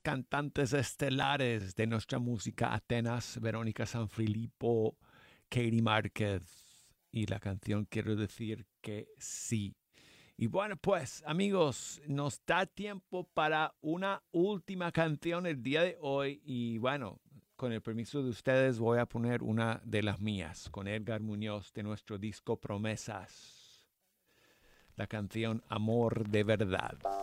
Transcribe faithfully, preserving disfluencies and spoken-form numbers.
cantantes estelares de nuestra música, Atenas, Verónica Sanfilippo, Katie Márquez, y la canción Quiero decir que sí. Y bueno, pues amigos, nos da tiempo para una última canción el día de hoy y bueno, con el permiso de ustedes voy a poner una de las mías con Edgar Muñoz de nuestro disco Promesas, la canción Amor de Verdad.